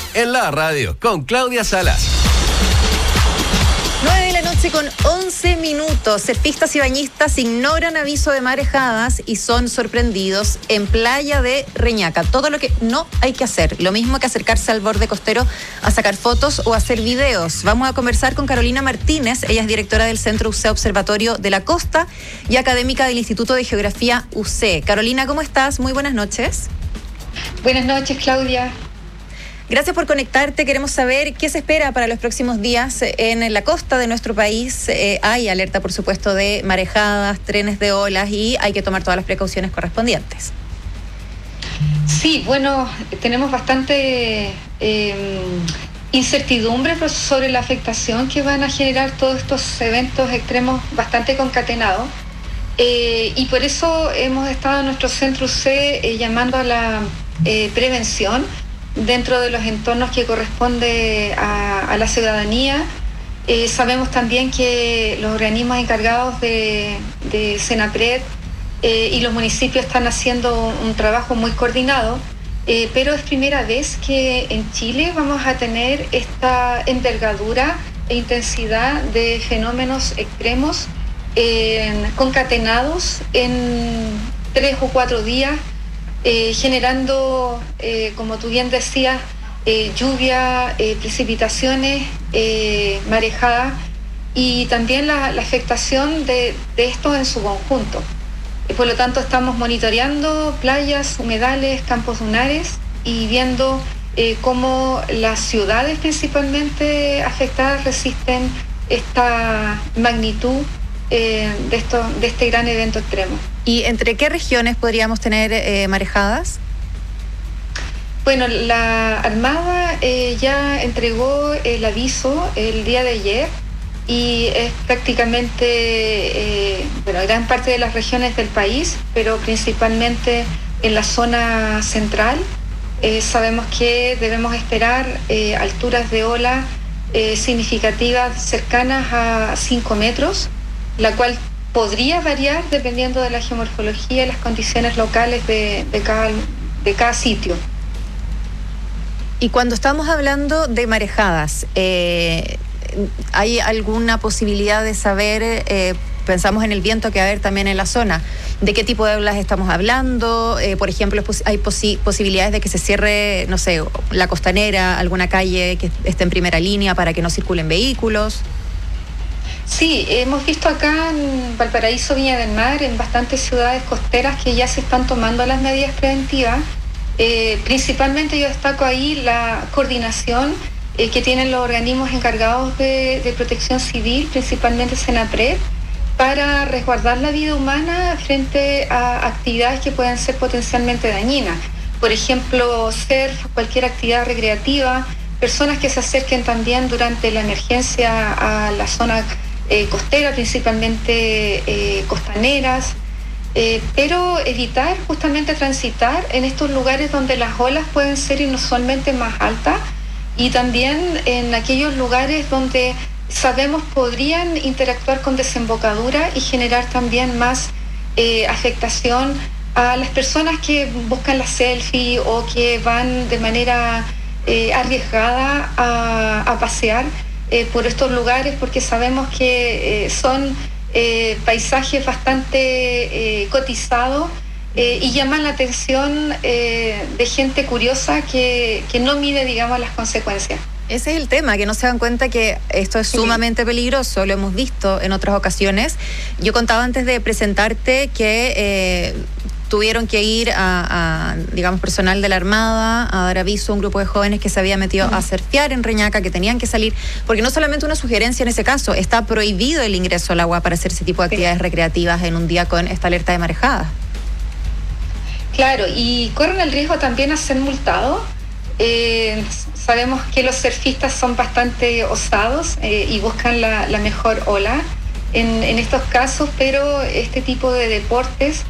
en la radio con Claudia Salas. 9 con 11 minutos. Surfistas y bañistas ignoran aviso de marejadas y son sorprendidos en playa de Reñaca. Todo lo que no hay que hacer. Lo mismo que acercarse al borde costero a sacar fotos o hacer videos. Vamos a conversar con Carolina Martínez. Ella es directora del Centro UC Observatorio de la Costa y académica del Instituto de Geografía UC. Carolina, ¿cómo estás? Muy buenas noches. Buenas noches, Claudia. Gracias por conectarte. Queremos saber qué se espera para los próximos días en la costa de nuestro país. Hay alerta, por supuesto, de marejadas, trenes de olas y hay que tomar todas las precauciones correspondientes. Sí, bueno, tenemos bastante incertidumbre sobre la afectación que van a generar todos estos eventos extremos bastante concatenados. Y por eso hemos estado en nuestro centro UC llamando a la prevención dentro de los entornos que corresponde a la ciudadanía. Sabemos también que los organismos encargados de Senapred y los municipios están haciendo un trabajo muy coordinado, pero es primera vez que en Chile vamos a tener esta envergadura e intensidad de fenómenos extremos concatenados en 3 o 4 días, generando, como tú bien decías, lluvia, precipitaciones, marejadas y también la afectación de esto en su conjunto. Por lo tanto, estamos monitoreando playas, humedales, campos dunares y viendo cómo las ciudades principalmente afectadas resisten esta magnitud de este gran evento extremo. ¿Y entre qué regiones podríamos tener marejadas? Bueno, la Armada ya entregó el aviso el día de ayer y es prácticamente, gran parte de las regiones del país, pero principalmente en la zona central. Sabemos que debemos esperar alturas de ola significativas cercanas a 5 metros, la cual podría variar dependiendo de la geomorfología y las condiciones locales de cada sitio. Y cuando estamos hablando de marejadas, ¿hay alguna posibilidad de saber, pensamos en el viento que va a haber también en la zona, de qué tipo de olas estamos hablando? Por ejemplo, ¿hay posibilidades de que se cierre, no sé, la costanera, alguna calle que esté en primera línea para que no circulen vehículos? Sí, hemos visto acá en Valparaíso, Viña del Mar, en bastantes ciudades costeras que ya se están tomando las medidas preventivas. Principalmente yo destaco ahí la coordinación que tienen los organismos encargados de protección civil, principalmente Senapred, para resguardar la vida humana frente a actividades que puedan ser potencialmente dañinas. Por ejemplo, surf, cualquier actividad recreativa, personas que se acerquen también durante la emergencia a la zona costera, principalmente costaneras, pero evitar justamente transitar en estos lugares donde las olas pueden ser inusualmente más altas y también en aquellos lugares donde sabemos podrían interactuar con desembocadura y generar también más afectación a las personas que buscan la selfie o que van de manera arriesgada a pasear por estos lugares, porque sabemos que son paisajes bastante cotizados y llaman la atención de gente curiosa que no mide, digamos, las consecuencias. Ese es el tema, que no se dan cuenta que esto es sumamente peligroso, lo hemos visto en otras ocasiones. Yo contaba antes de presentarte que tuvieron que ir digamos, personal de la Armada a dar aviso a un grupo de jóvenes que se había metido a surfear en Reñaca, que tenían que salir, porque no solamente una sugerencia en ese caso, está prohibido el ingreso al agua para hacer ese tipo de actividades recreativas en un día con esta alerta de marejadas. Claro, y corren el riesgo también a ser multados. Sabemos que los surfistas son bastante osados y buscan la mejor ola en estos casos, pero este tipo de deportes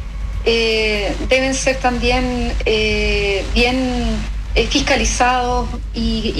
deben ser también bien fiscalizados y